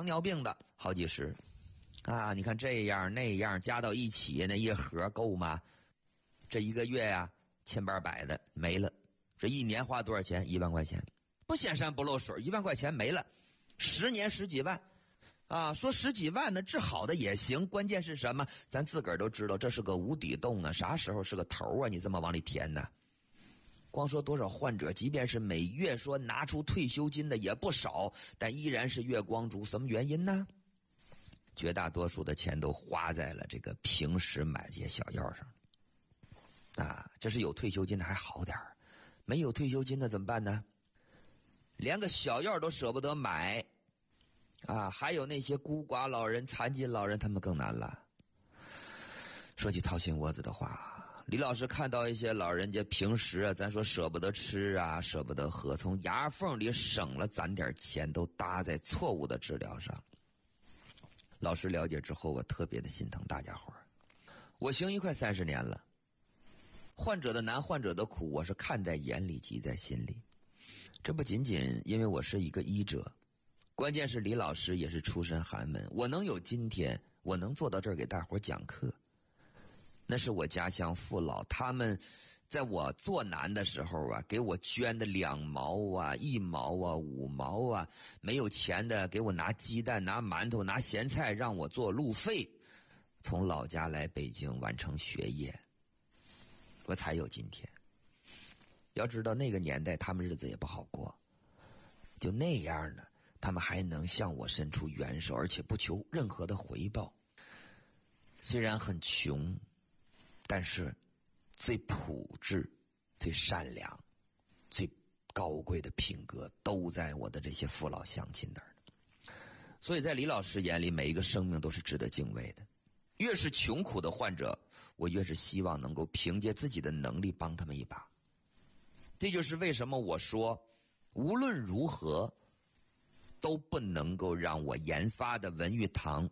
尿病的好几十啊！你看这样那样加到一起，那一盒够吗？这一个月呀，1800的没了。这一年花多少钱？1万块钱，不显山不漏水，1万块钱没了，10年10几万。啊，说10几万呢，治好的也行，关键是什么？咱自个儿都知道，这是个无底洞啊，啥时候是个头啊？你这么往里填呢？光说多少患者，即便是每月说拿出退休金的也不少，但依然是月光族。什么原因呢？绝大多数的钱都花在了这个平时买这些小药上。啊，这是有退休金的还好点儿，没有退休金的怎么办呢？连个小药都舍不得买。啊，还有那些孤寡老人、残疾老人，他们更难了。说句掏心窝子的话，李老师看到一些老人家平时啊，咱说舍不得吃啊，舍不得喝，从牙缝里省了攒点钱，都搭在错误的治疗上。老师了解之后，我特别的心疼大家伙儿。我行医快30年了，患者的难，患者的苦，我是看在眼里，记在心里。这不仅仅因为我是一个医者。关键是李老师也是出身寒门，我能有今天，我能坐到这儿给大伙讲课，那是我家乡父老他们在我做难的时候啊，给我捐的2毛啊、1毛啊、5毛啊，没有钱的给我拿鸡蛋、拿馒头、拿咸菜让我做路费，从老家来北京完成学业，我才有今天。要知道那个年代他们日子也不好过，就那样的他们还能向我伸出援手，而且不求任何的回报。虽然很穷，但是最朴质、最善良、最高贵的品格都在我的这些父老乡亲那儿。所以在李老师眼里，每一个生命都是值得敬畏的。越是穷苦的患者，我越是希望能够凭借自己的能力帮他们一把。这就是为什么我说，无论如何都不能够让我研发的文玉堂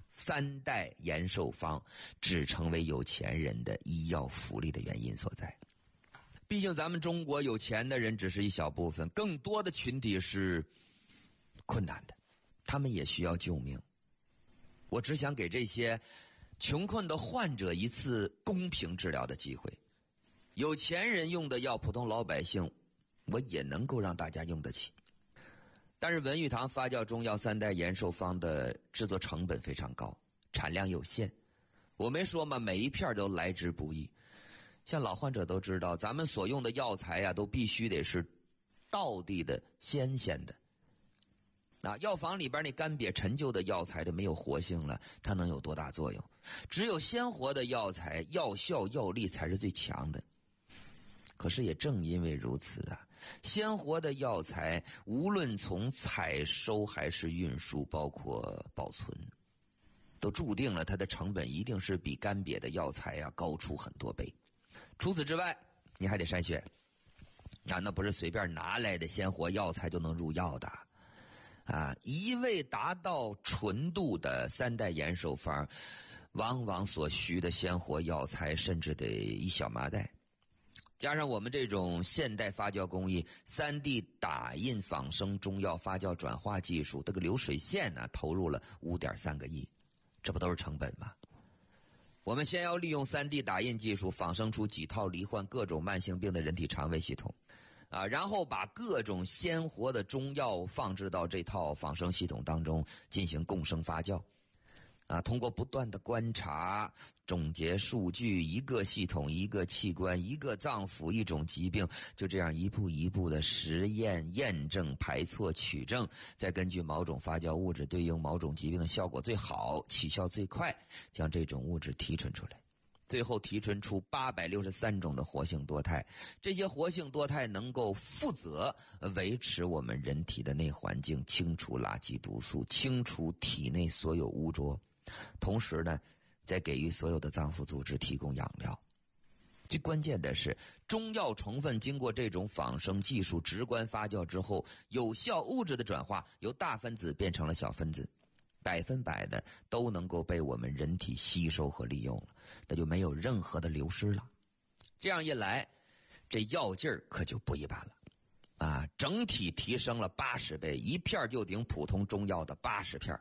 3代延寿方只成为有钱人的医药福利的原因所在。毕竟咱们中国有钱的人只是一小部分，更多的群体是困难的，他们也需要救命。我只想给这些穷困的患者一次公平治疗的机会。有钱人用的药，普通老百姓我也能够让大家用得起。但是文玉堂发酵中药3代延寿方的制作成本非常高，产量有限。我没说嘛，每一片都来之不易。像老患者都知道，咱们所用的药材呀，都必须得是道地的、新鲜的。药房里边那干瘪陈旧的药材就没有活性了，它能有多大作用？只有鲜活的药材，药效药力才是最强的。可是也正因为如此啊，鲜活的药材无论从采收还是运输，包括保存，都注定了它的成本一定是比干瘪的药材高出很多倍。除此之外，你还得筛选，那不是随便拿来的鲜活药材就能入药的。一味达到纯度的3代延寿方，往往所需的鲜活药材甚至得一小麻袋。加上我们这种现代发酵工艺，3D 打印仿生中药发酵转化技术，这个流水线投入了5.3个亿，这不都是成本吗？我们先要利用 3D 打印技术仿生出几套罹患各种慢性病的人体肠胃系统，然后把各种鲜活的中药放置到这套仿生系统当中进行共生发酵。通过不断的观察、总结数据，一个系统、一个器官、一个脏腑、一种疾病，就这样一步一步的实验、验证、排错、取证，再根据某种发酵物质对应某种疾病的效果最好、起效最快，将这种物质提纯出来。最后提纯出863种的活性多肽，这些活性多肽能够负责维持我们人体的内环境，清除垃圾毒素，清除体内所有污浊，同时呢，再给予所有的脏腑组织提供养料。最关键的是，中药成分经过这种仿生技术直观发酵之后，有效物质的转化由大分子变成了小分子，100%的都能够被我们人体吸收和利用了，那就没有任何的流失了。这样一来，这药劲儿可就不一般了整体提升了80倍，一片就顶普通中药的80片。